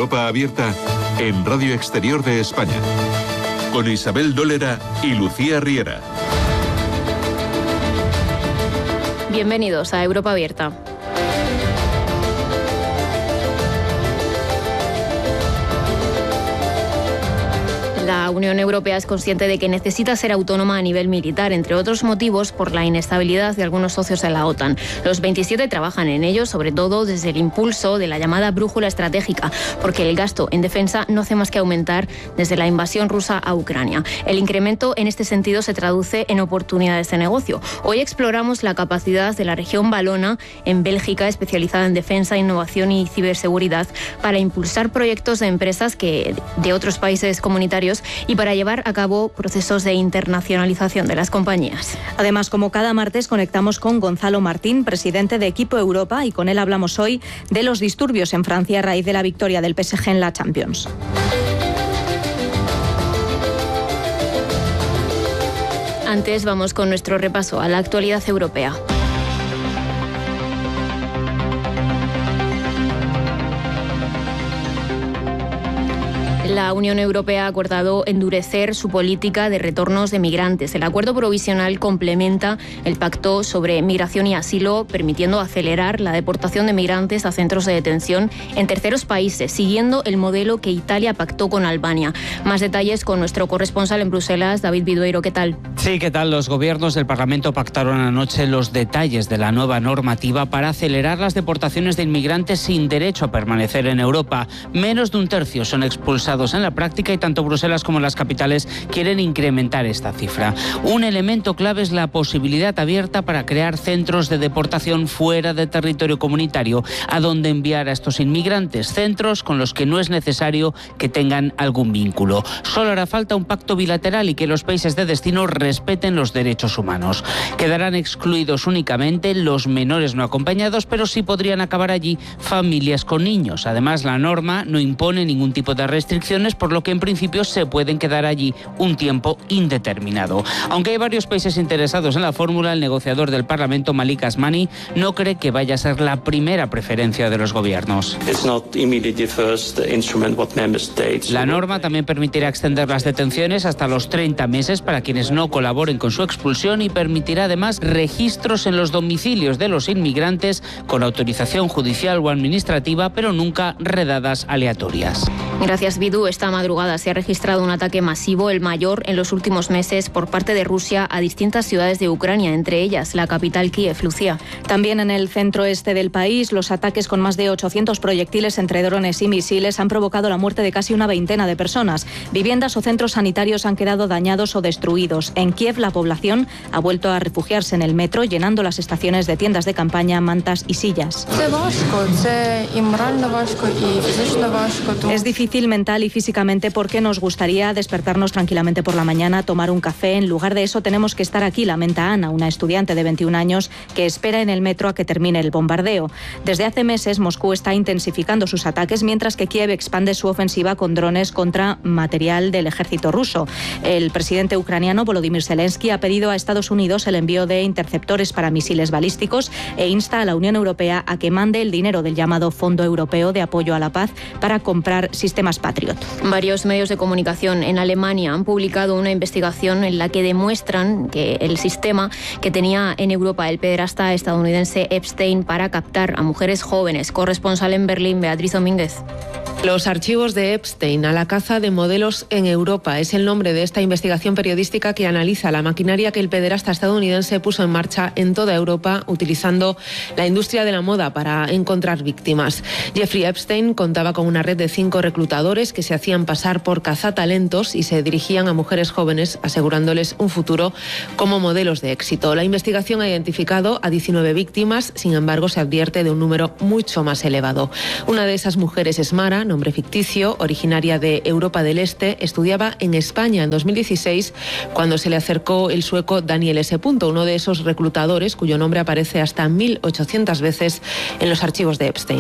Europa Abierta en Radio Exterior de España, con Isabel Dólera y Lucía Riera. Bienvenidos a Europa Abierta. La Unión Europea es consciente de que necesita ser autónoma a nivel militar, entre otros motivos por la inestabilidad de algunos socios de la OTAN. Los 27 trabajan en ello, sobre todo desde el impulso de la llamada brújula estratégica, porque el gasto en defensa no hace más que aumentar desde la invasión rusa a Ucrania. El incremento en este sentido se traduce en oportunidades de negocio. Hoy exploramos la capacidad de la región valona en Bélgica, especializada en defensa, innovación y ciberseguridad, para impulsar proyectos de empresas de otros países comunitarios y para llevar a cabo procesos de internacionalización de las compañías. Además, como cada martes, conectamos con Gonzalo Martín, presidente de Equipo Europa, y con él hablamos hoy de los disturbios en Francia a raíz de la victoria del PSG en la Champions. Antes vamos con nuestro repaso a la actualidad europea. La Unión Europea ha acordado endurecer su política de retornos de migrantes. El acuerdo provisional complementa el pacto sobre migración y asilo, permitiendo acelerar la deportación de migrantes a centros de detención en terceros países, siguiendo el modelo que Italia pactó con Albania. Más detalles con nuestro corresponsal en Bruselas, David Vidueiro. ¿Qué tal? Sí, ¿qué tal? Los gobiernos del Parlamento pactaron anoche los detalles de la nueva normativa para acelerar las deportaciones de inmigrantes sin derecho a permanecer en Europa. Menos de un tercio son expulsados en la práctica y tanto Bruselas como las capitales quieren incrementar esta cifra. Un elemento clave es la posibilidad abierta para crear centros de deportación fuera de territorio comunitario, a donde enviar a estos inmigrantes, centros con los que no es necesario que tengan algún vínculo. Solo hará falta un pacto bilateral y que los países de destino respeten los derechos humanos. Quedarán excluidos únicamente los menores no acompañados, pero sí podrían acabar allí familias con niños. Además, la norma no impone ningún tipo de restricción, por lo que en principio se pueden quedar allí un tiempo indeterminado. Aunque hay varios países interesados en la fórmula, el negociador del Parlamento, Malik Asmani, no cree que vaya a ser la primera preferencia de los gobiernos. La norma también permitirá extender las detenciones hasta los 30 meses para quienes no colaboren con su expulsión y permitirá además registros en los domicilios de los inmigrantes con autorización judicial o administrativa, pero nunca redadas aleatorias. Gracias, Bidu. Esta madrugada se ha registrado un ataque masivo, el mayor en los últimos meses, por parte de Rusia a distintas ciudades de Ucrania, entre ellas la capital Kiev. Lucía. También en el centro-este del país, los ataques con más de 800 proyectiles entre drones y misiles han provocado la muerte de casi una veintena de personas. Viviendas o centros sanitarios han quedado dañados o destruidos. En Kiev, la población ha vuelto a refugiarse en el metro, llenando las estaciones de tiendas de campaña, mantas y sillas. Es difícil mental y físicamente porque nos gustaría despertarnos tranquilamente por la mañana, tomar un café. En lugar de eso tenemos que estar aquí, lamenta Ana, una estudiante de 21 años que espera en el metro a que termine el bombardeo. Desde hace meses Moscú está intensificando sus ataques, mientras que Kiev expande su ofensiva con drones contra material del ejército ruso. El presidente ucraniano Volodymyr Zelensky ha pedido a Estados Unidos el envío de interceptores para misiles balísticos e insta a la Unión Europea a que mande el dinero del llamado Fondo Europeo de Apoyo a la Paz para comprar sistemas Patriot. Varios medios de comunicación en Alemania han publicado una investigación en la que demuestran que el sistema que tenía en Europa el pederasta estadounidense Epstein para captar a mujeres jóvenes. Corresponsal en Berlín, Beatriz Domínguez. Los archivos de Epstein a la caza de modelos en Europa es el nombre de esta investigación periodística que analiza la maquinaria que el pederasta estadounidense puso en marcha en toda Europa, utilizando la industria de la moda para encontrar víctimas. Jeffrey Epstein contaba con una red de 5 reclutadores que se hacían pasar por cazatalentos y se dirigían a mujeres jóvenes asegurándoles un futuro como modelos de éxito. La investigación ha identificado a 19 víctimas, sin embargo se advierte de un número mucho más elevado. Una de esas mujeres es Mara, nombre ficticio, originaria de Europa del Este, estudiaba en España en 2016 cuando se le acercó el sueco Daniel S. uno de esos reclutadores cuyo nombre aparece hasta 1.800 veces en los archivos de Epstein.